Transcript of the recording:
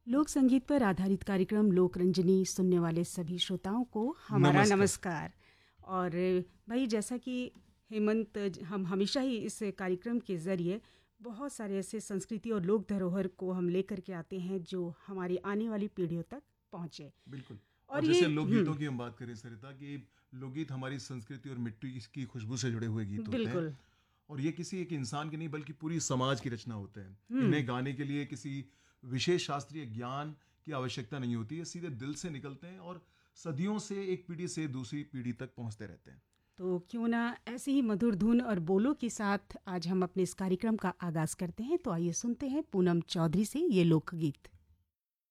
लोक संगीत पर आधारित कार्यक्रम लोक रंजनी सुनने वाले सभी श्रोताओं को हमारा नमस्कार। और भाई, जैसा कि हेमंत, हम हमेशा ही इस कार्यक्रम के ज़रिए बहुत सारे ऐसे संस्कृति और लोक धरोहर को हम लेकर के आते हैं जो हमारी आने वाली पीढ़ियों तक पहुँचे। बिल्कुल। और जैसे लोकगीतों की हम बात करें सरिता, कि लोकगीत हमारी संस्कृति और मिट्टी की खुशबू से जुड़े हुए गीत होते हैं, और ये किसी एक इंसान के नहीं बल्कि पूरी समाज की रचना होते हैं। इन्हें गाने के लिए किसी विशेष शास्त्रीय ज्ञान की आवश्यकता नहीं होती है, सीधे दिल से निकलते हैं और सदियों से एक पीढ़ी से दूसरी पीढ़ी तक पहुंचते रहते हैं। तो क्यों ना ऐसे ही मधुर धुन और बोलों के साथ आज हम अपने इस कार्यक्रम का आगाज करते हैं। तो आइए सुनते हैं पूनम चौधरी से ये लोकगीत।